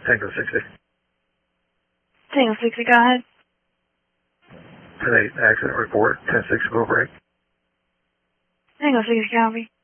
Tango 60. Tango 60, go ahead. 10-8 accident report, 10-6 go break. Tango 60, copy.